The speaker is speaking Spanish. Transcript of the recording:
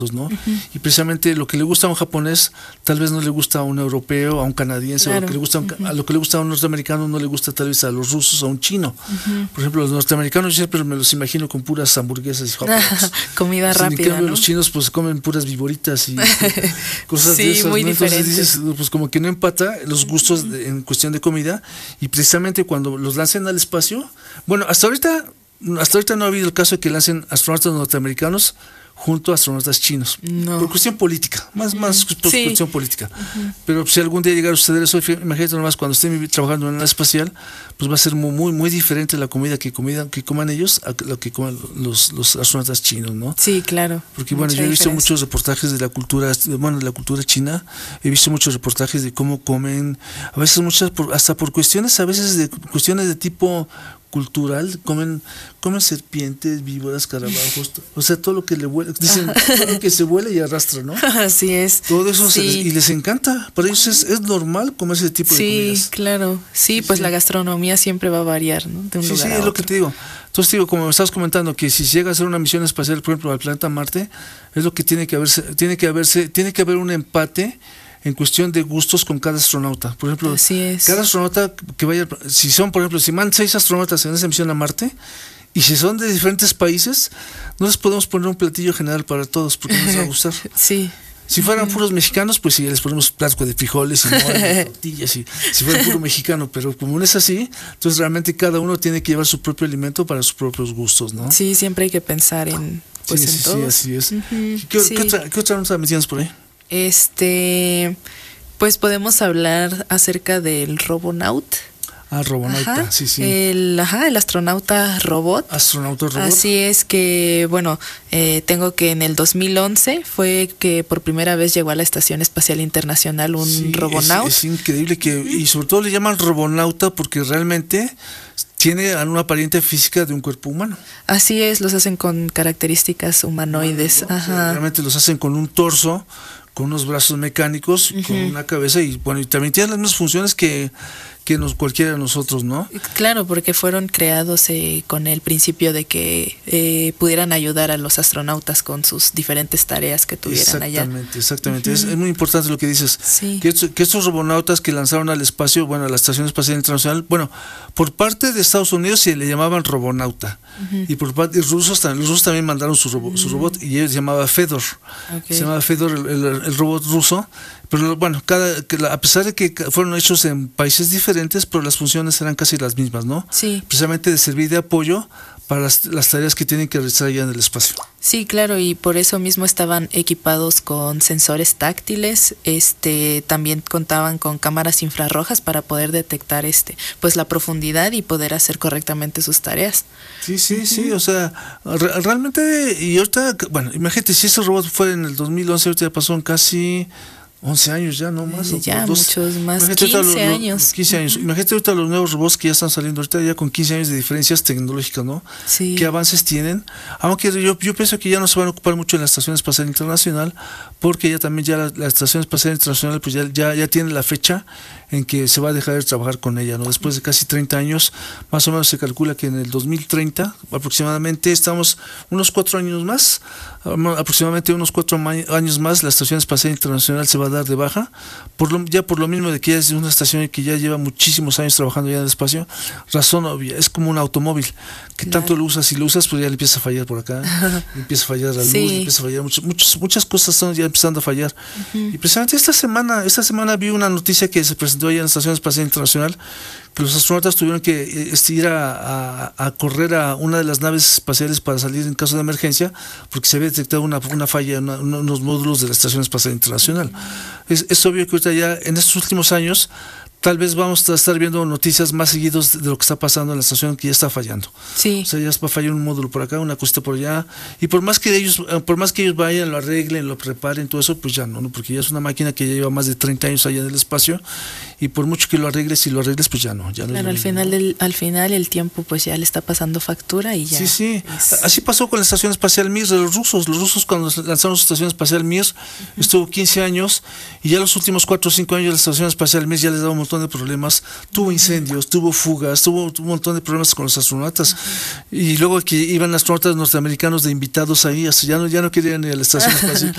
¿no? Y precisamente lo que le gusta a un japonés tal vez no le gusta a un europeo, a un canadiense, Claro. o lo que le gusta a lo que le gusta a un norteamericano no le gusta tal vez a los rusos, a un chino. Por ejemplo, los norteamericanos yo siempre me los imagino con puras hamburguesas y hot dogs. Comida Sin en rápida, cambio, ¿no? los chinos pues comen puras viboritas y cosas Sí, de esas, muy ¿no? Entonces diferente. dices, pues como que no empata los gustos en cuestión de comida, y precisamente cuando los lancen al espacio, bueno, hasta ahorita no ha habido el caso de que lancen astronautas norteamericanos junto a astronautas chinos, No. por cuestión política, más por Sí. cuestión política. Pero si algún día llegara a suceder eso, imagínate nomás cuando estén trabajando en la espacial, pues va a ser muy diferente la comida que coman ellos a lo que coman los astronautas chinos, ¿no? Sí, claro. Porque bueno, Mucha yo he visto diferencia. muchos reportajes de la cultura, bueno, de la cultura china, he visto muchos reportajes de cómo comen, a veces hasta por cuestiones, a veces de cuestiones de tipo cultural, comen serpientes, víboras, carabajos, o sea, todo lo que le vuela, dicen, todo lo que se vuela y arrastra, ¿no? Así es. Todo eso Sí. y les encanta, para ellos es normal comer ese tipo de Sí, comidas. claro. Sí, pues sí. la gastronomía siempre va a variar, ¿no? De un Sí, lugar a es lo otro. que te digo. Entonces, digo, como me estabas comentando, que si llega a hacer una misión espacial, por ejemplo, al planeta Marte, es lo que tiene que haber un empate en cuestión de gustos con cada astronauta. Por ejemplo, Así es. cada astronauta que vaya, si son, por ejemplo, si mandan 6 astronautas en esa misión a Marte, y si son de diferentes países, no les podemos poner un platillo general para todos, porque no les va a gustar. Sí. Si fueran puros mexicanos, pues sí, les ponemos plato de frijoles y mole, tortillas, y si fuera puro mexicano, pero como no es así, entonces realmente cada uno tiene que llevar su propio alimento para sus propios gustos, ¿no? Sí, siempre hay que pensar en, pues, sí, en sí, todo. así es. Ujú, ¿Qué sí. otra nota me tienes por ahí? Pues podemos hablar acerca del Robonaut. Robonauta, Ajá. sí. El astronauta robot. Astronauta robot. Así es que, bueno, tengo que en el 2011 fue que por primera vez llegó a la Estación Espacial Internacional un Sí, Robonaut. Es increíble y sobre todo le llaman robonauta porque realmente tiene una apariencia física de un cuerpo humano. Así es, los hacen con características humanoides. ¿No? Ajá. Realmente los hacen con un torso, con unos brazos mecánicos, con una cabeza y bueno, y también tienen las mismas funciones que cualquiera de nosotros, ¿no? Claro, porque fueron creados con el principio de que pudieran ayudar a los astronautas con sus diferentes tareas que tuvieran allá. Exactamente. Es muy importante lo que dices. Sí. Que estos robonautas que lanzaron al espacio, bueno, a la Estación Espacial Internacional, bueno, por parte de Estados Unidos se le llamaban robonauta. Y por parte de los rusos también mandaron su robot y ellos se llamaba Fedor. Okay. Se llamaba Fedor el robot ruso. Pero bueno, a pesar de que fueron hechos en países diferentes, pero las funciones eran casi las mismas, ¿no? Sí. Precisamente de servir de apoyo para las tareas que tienen que realizar allá en el espacio. Sí, claro, y por eso mismo estaban equipados con sensores táctiles, también contaban con cámaras infrarrojas para poder detectar pues la profundidad y poder hacer correctamente sus tareas. Sí, o sea, realmente, y ahorita, bueno, imagínate, si ese robot fue en el 2011, ahorita ya pasaron casi 11 años ya, no más. Ya, muchos más, Imagínate 15 años. 15 años. Imagínate ahorita los nuevos robots que ya están saliendo, ahorita ya con 15 años de diferencias tecnológicas, ¿no? Sí. ¿Qué avances tienen? Aunque yo pienso que ya no se van a ocupar mucho en la Estación Espacial Internacional, porque ya también la Estación Espacial Internacional pues ya tiene la fecha en que se va a dejar de trabajar con ella, ¿no? Después de casi 30 años, más o menos se calcula que en el 2030 aproximadamente estamos unos 4 años más, aproximadamente unos 4 años más, la Estación Espacial Internacional se va a dar de baja, por lo mismo de que es una estación que ya lleva muchísimos años trabajando ya en el espacio. Razón obvia, es como un automóvil, que Claro. tanto lo usas, si lo usas pues ya le empieza a fallar por acá, le empieza a fallar la luz, Sí. le empieza a fallar muchas cosas están ya empezando a fallar. Y precisamente esta semana vi una noticia que se presentó allá en la Estación Espacial Internacional, que los astronautas tuvieron que ir a correr a una de las naves espaciales para salir en caso de emergencia, porque se había detectado una falla en unos módulos de la Estación Espacial Internacional. Es obvio que ahorita ya en estos últimos años tal vez vamos a estar viendo noticias más seguidos de lo que está pasando en la estación, que ya está fallando. Sí. O sea, ya va a fallar un módulo por acá, una cosita por allá, y por más que ellos vayan, lo arreglen, lo preparen, todo eso, pues ya no, porque ya es una máquina que ya lleva más de 30 años allá en el espacio, y por mucho que lo arregles, pues ya no. Claro, al final el tiempo pues ya le está pasando factura y ya. Sí. Así pasó con la Estación Espacial Mir de los rusos. Los rusos cuando lanzaron su Estación Espacial Mir estuvo 15 años, y ya los últimos 4 o 5 años la Estación Espacial Mir ya les daba un montón de problemas, tuvo incendios, tuvo fugas, tuvo un montón de problemas con los astronautas, y luego que iban astronautas norteamericanos de invitados ahí, ya no querían ir a la Estación Espacial,